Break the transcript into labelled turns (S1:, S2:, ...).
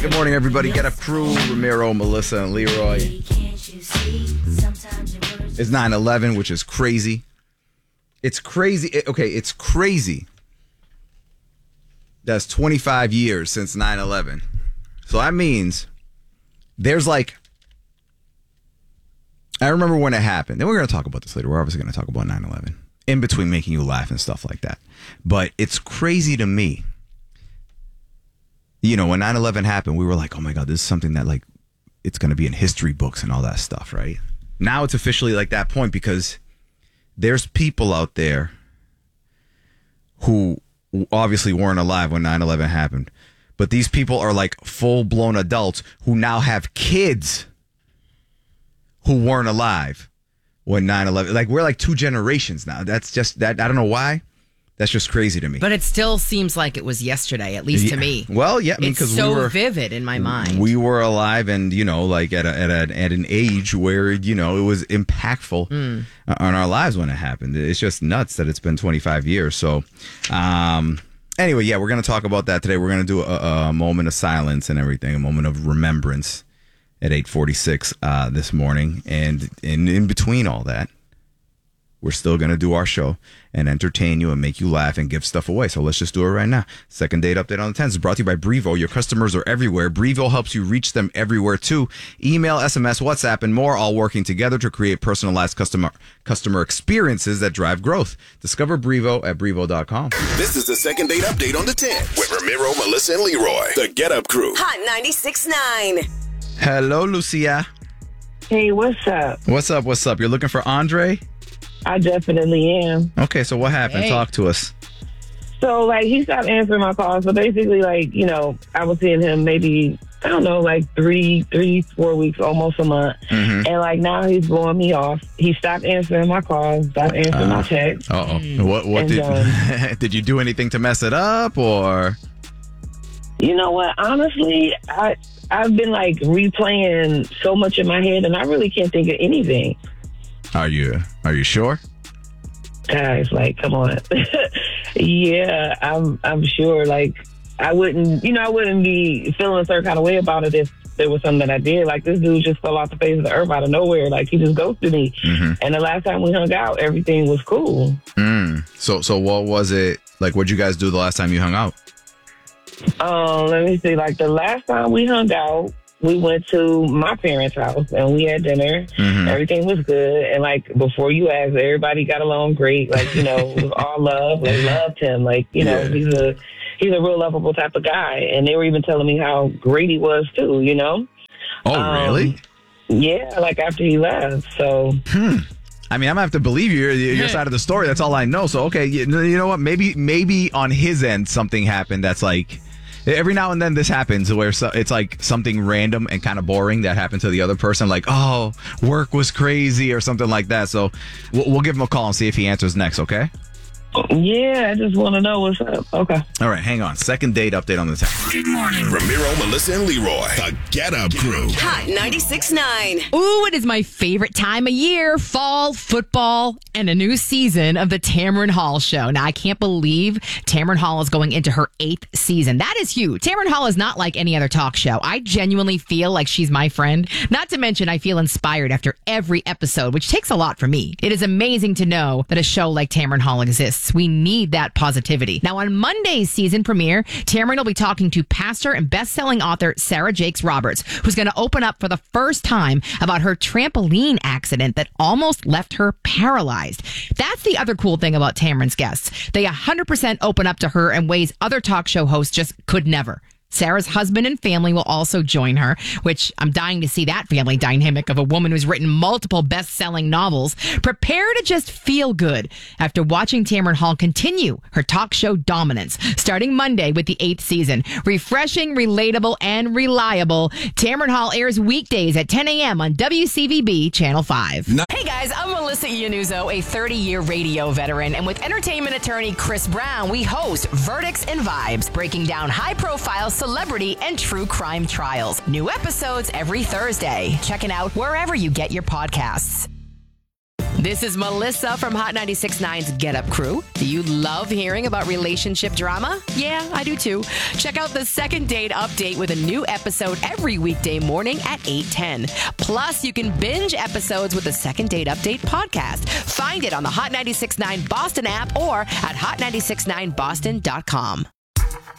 S1: Good morning, everybody. Get Up Crew, Ramiro, Melissa, and Leroy. It's 9/11, which is crazy. It's crazy. It's crazy. That's 25 years since 9/11. So that means there's like... I remember when it happened. Then we're going to talk about this later. We're obviously going to talk about 9/11. In between making you laugh and stuff like that. But it's crazy to me. You know, when 9/11 happened, we were like, oh my God, this is something that like, it's going to be in history books and all that stuff, right? Now it's officially like that point because there's people out there who obviously weren't alive when 9/11 happened. But these people are like full-blown adults who now have kids who weren't alive when 9/11. Like, we're like two generations now. That's just that. I don't know why. That's just crazy to me.
S2: But it still seems like it was yesterday, at least to me.
S1: Well, yeah,
S2: it's so vivid in my mind.
S1: We were alive, and you know, like at an age where you know it was impactful on our lives when it happened. It's just nuts that it's been 25 years. So, anyway, yeah, we're gonna talk about that today. We're gonna do a moment of silence and everything, a moment of remembrance at 8:46 this morning, and in between all that, we're still going to do our show and entertain you and make you laugh and give stuff away. So let's just do it right now. Second date update on the 10th is brought to you by Brevo. Your customers are everywhere. Brevo helps you reach them everywhere too. Email, SMS, WhatsApp, and more, all working together to create personalized customer experiences that drive growth. Discover Brevo at Brevo.com.
S3: This is the second date update on the 10th with Ramiro, Melissa, and Leroy. The Get Up Crew.
S4: Hot 96.9.
S1: Hello, Lucia.
S5: Hey, what's up?
S1: What's up? You're looking for Andre?
S5: I definitely am.
S1: Okay, so what happened?
S2: Hey.
S1: Talk to us.
S5: So, like, he stopped answering my calls. So, basically, like, you know, I was seeing him maybe, I don't know, like 4 weeks, almost a month.
S1: Mm-hmm.
S5: And, like, now he's blowing me off. He stopped answering my calls, stopped answering my texts.
S1: Uh-oh. What did you do anything to mess it up, or?
S5: You know what? Honestly, I've been, like, replaying so much in my head, and I really can't think of anything.
S1: Are you sure?
S5: Guys, like, come on. Yeah, I'm sure. Like, I wouldn't be feeling a certain kind of way about it if there was something that I did. Like, this dude just fell off the face of the earth out of nowhere. Like, he just ghosted me.
S1: Mm-hmm.
S5: And the last time we hung out, everything was cool.
S1: So what was it like? What'd you guys do the last time you hung out?
S5: Let me see. Like, the last time we hung out, we went to my parents' house and we had dinner.
S1: Mm-hmm.
S5: Everything was good. And, like, before you asked, everybody got along great. Like, you know, it was all love. Like, loved him. Like, you know, he's a real lovable type of guy. And they were even telling me how great he was, too, you know?
S1: Oh, really?
S5: Yeah, like, after he left. So...
S1: I mean, I'm gonna have to believe your side of the story. That's all I know. So, okay, you know what? Maybe on his end something happened that's like... Every now and then this happens where it's like something random and kind of boring that happened to the other person. Like, oh, work was crazy or something like that. So we'll give him a call and see if he answers next, okay?
S5: Yeah, I just want to know what's up. Okay.
S1: All right, hang on. Second date update on the text.
S3: Good morning. Ramiro, Melissa, and Leroy. The Get Up Crew.
S4: Hot 96.9.
S2: Ooh, it is my favorite time of year. Fall, football, and a new season of the Tamron Hall Show. Now, I can't believe Tamron Hall is going into her 8th season. That is huge. Tamron Hall is not like any other talk show. I genuinely feel like she's my friend. Not to mention, I feel inspired after every episode, which takes a lot for me. It is amazing to know that a show like Tamron Hall exists. We need that positivity. Now, on Monday's season premiere, Tamron will be talking to pastor and best-selling author Sarah Jakes Roberts, who's going to open up for the first time about her trampoline accident that almost left her paralyzed. That's the other cool thing about Tamron's guests. They 100% open up to her in ways other talk show hosts just could never. Sarah's husband and family will also join her, which I'm dying to see that family dynamic of a woman who's written multiple best-selling novels. Prepare to just feel good after watching Tamron Hall continue her talk show dominance, starting Monday with the 8th season. Refreshing, relatable, and reliable. Tamron Hall airs weekdays at 10 a.m. on WCVB Channel 5.
S4: Hey guys, I'm Melissa Iannuzzo, a 30-year radio veteran, and with entertainment attorney Chris Brown, we host Verdicts and Vibes, breaking down high-profile celebrity and true crime trials. New episodes every Thursday. Check it out wherever you get your podcasts. This is Melissa from Hot 96.9's Get Up Crew. Do you love hearing about relationship drama? Yeah, I do too. Check out the Second Date Update with a new episode every weekday morning at 8:10. Plus, you can binge episodes with the Second Date Update podcast. Find it on the Hot 96.9 Boston app or at hot969boston.com.